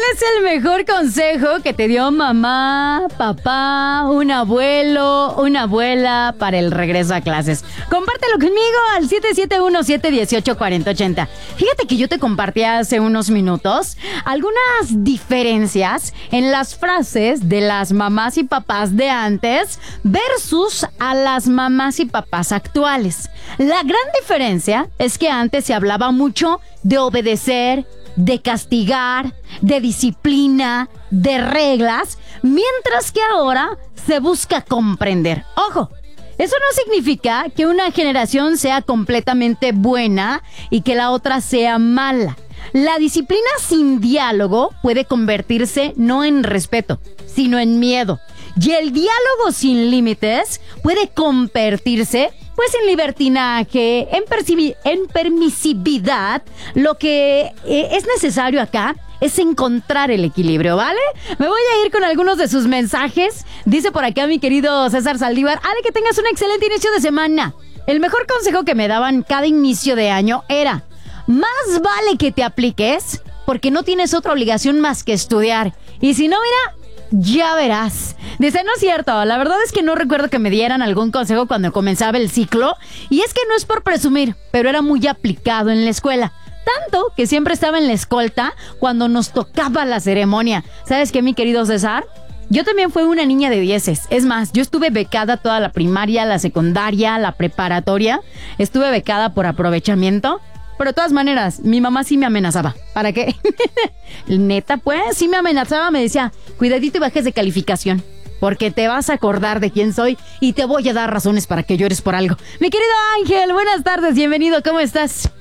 es el mejor consejo que te dio mamá, papá, un abuelo, una abuela para el regreso a clases? Compártelo conmigo al 771-718-4080. Fíjate que yo te compartí hace unos minutos algunas diferencias en las frases de las mamás y papás de antes versus a las mamás y papás actuales. La gran diferencia es que antes se hablaba mucho de obedecer, de castigar, de disciplina, de reglas, mientras que ahora se busca comprender. ¡Ojo! Eso no significa que una generación sea completamente buena y que la otra sea mala. La disciplina sin diálogo puede convertirse no en respeto, sino en miedo. Y el diálogo sin límites puede convertirse pues en libertinaje, en permisividad. Lo que es necesario acá es encontrar el equilibrio, ¿vale? Me voy a ir con algunos de sus mensajes. Dice por acá mi querido César Saldívar: Ale, que tengas un excelente inicio de semana. El mejor consejo que me daban cada inicio de año era: más vale que te apliques, porque no tienes otra obligación más que estudiar. Y si no, mira, ya verás. Dice, no es cierto, la verdad es que no recuerdo que me dieran algún consejo cuando comenzaba el ciclo. Y es que no es por presumir, pero era muy aplicado en la escuela. Tanto que siempre estaba en la escolta cuando nos tocaba la ceremonia. ¿Sabes qué, mi querido César? Yo también fui una niña de 10. Es más, yo estuve becada toda la primaria, la secundaria, la preparatoria. Estuve becada por aprovechamiento. Pero de todas maneras, mi mamá sí me amenazaba. ¿Para qué? Neta, pues, sí me amenazaba. Me decía, cuidadito y bajes de calificación, porque te vas a acordar de quién soy y te voy a dar razones para que llores por algo. Mi querido Ángel, buenas tardes, bienvenido, ¿cómo estás?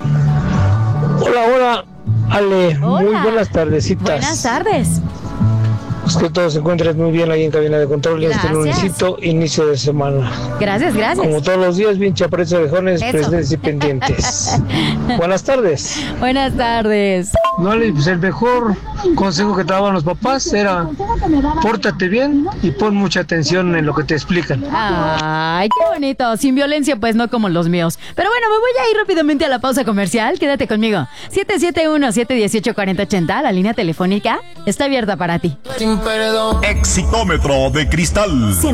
Hola, Ale. Hola. Muy buenas tardecitas. Buenas tardes. Pues que todos se encuentren muy bien ahí en cabina de control y este lunesito, inicio de semana. Gracias. Como todos los días, bien chaparritos orejones, Eso. presentes y pendientes. Buenas tardes. Buenas tardes. No, Ale, pues el mejor consejo que te daban los papás era: pórtate bien y pon mucha atención en lo que te explican. Ay, qué bonito. Sin violencia, pues no como los míos. Pero bueno, me voy a ir rápidamente a la pausa comercial. Quédate conmigo. 771-718-4080, la línea telefónica está abierta para ti. Exitómetro de cristal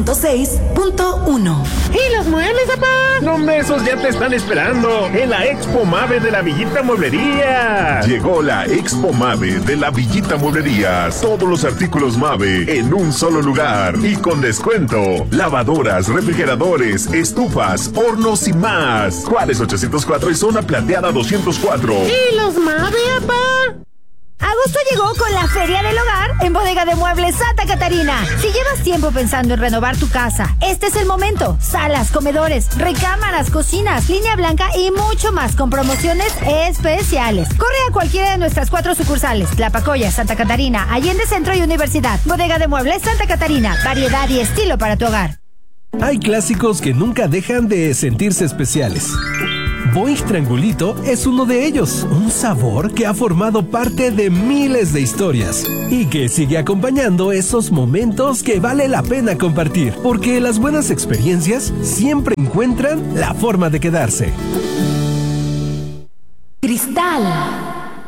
106.1. ¿Y los muebles, papá? Los mesos ya te están esperando en la Expo Mave de la Villita Mueblería. Llegó la Expo Mave de la Villita Mueblerías. Todos los artículos Mave en un solo lugar y con descuento. Lavadoras, refrigeradores, estufas, hornos y más. Juárez 804 y Zona Plateada 204. ¿Y los Mave, papá? Agosto llegó con la Feria del Hogar en Bodega de Muebles Santa Catarina. Si llevas tiempo pensando en renovar tu casa, este es el momento. Salas, comedores, recámaras, cocinas, línea blanca y mucho más con promociones especiales. Corre a cualquiera de nuestras 4 sucursales: Tlapacoya, Santa Catarina, Allende Centro y Universidad. Bodega de Muebles Santa Catarina, variedad y estilo para tu hogar. Hay clásicos que nunca dejan de sentirse especiales. Boing Triangulito es uno de ellos, un sabor que ha formado parte de miles de historias y que sigue acompañando esos momentos que vale la pena compartir, porque las buenas experiencias siempre encuentran la forma de quedarse. Cristal.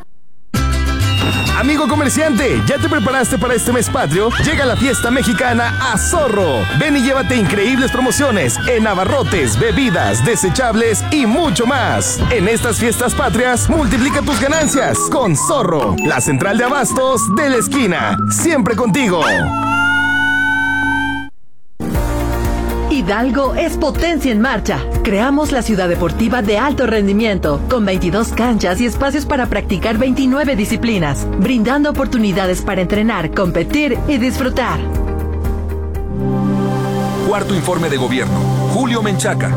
Amigo comerciante, ¿ya te preparaste para este mes patrio? Llega la fiesta mexicana a Zorro. Ven y llévate increíbles promociones en abarrotes, bebidas, desechables y mucho más. En estas fiestas patrias, multiplica tus ganancias con Zorro, la central de abastos de la esquina. Siempre contigo. Hidalgo es potencia en marcha. Creamos la ciudad deportiva de alto rendimiento, con 22 canchas y espacios para practicar 29 disciplinas, brindando oportunidades para entrenar, competir y disfrutar. Cuarto informe de gobierno. Julio Menchaca.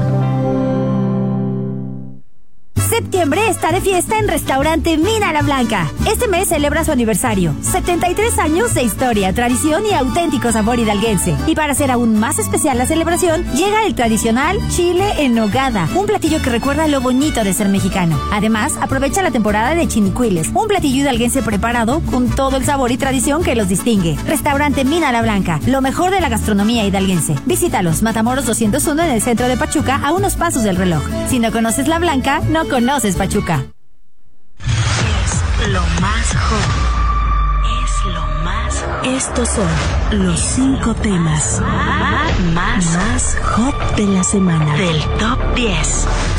Septiembre está de fiesta en Restaurante Mina La Blanca. Este mes celebra su aniversario. 73 años de historia, tradición y auténtico sabor hidalguense. Y para hacer aún más especial la celebración, llega el tradicional chile en nogada, un platillo que recuerda lo bonito de ser mexicano. Además, aprovecha la temporada de chinicuiles, un platillo hidalguense preparado con todo el sabor y tradición que los distingue. Restaurante Mina La Blanca, lo mejor de la gastronomía hidalguense. Visítalos, Matamoros 201 en el centro de Pachuca, a unos pasos del reloj. Si no conoces La Blanca, no conoces Pachuca. Es lo más joven. Es lo Estos son los 5 temas más hot de la semana del Top 10.